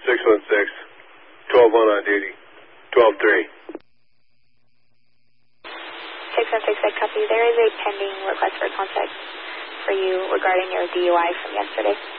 616, 12-1 on duty, 12-3. 616, I copy. There is a pending request for contact for you regarding your DUI from yesterday.